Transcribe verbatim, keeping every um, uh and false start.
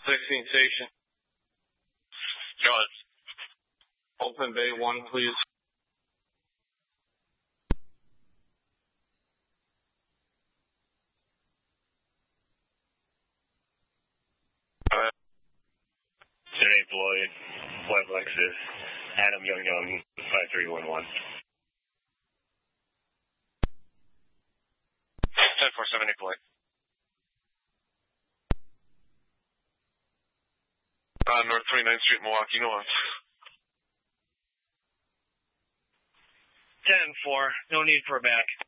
sixteen station. John. Open bay one, please. Alright. ten eight Floyd, White Lexus, Adam Young Young, five three one one. ten four seven eight Floyd. Uh, North twenty-ninth Street, Milwaukee North. ten four, no need for a back.